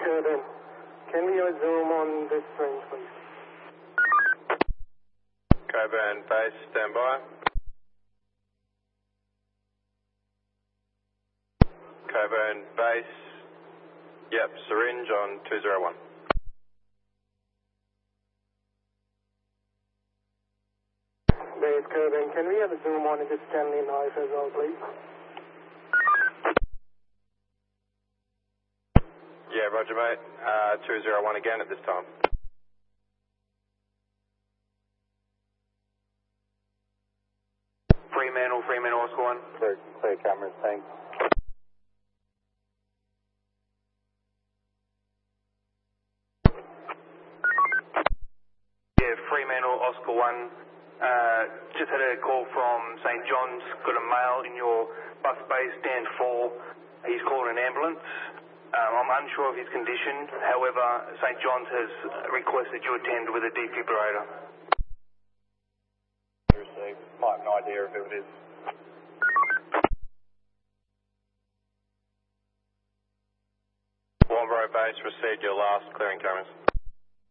Coburn. Can we have a zoom on this range, please? Coburn base, stand by. Coburn base, yep, syringe on 201. Base Coburn, can we have a zoom on this Stanley knife as well, please? Yeah, roger mate, 201 again at this time. Fremantle, Oscar 1. Clear cameras, thanks. Yeah, Fremantle, Oscar 1. Just had a call from St John's, got a male in your bus bay, stand 4. He's called an ambulance. I'm unsure of his condition, however, St John's has requested you attend with a defibrillator. Received. Might have an idea of who it is. Warnbro base, received your last clearing cameras.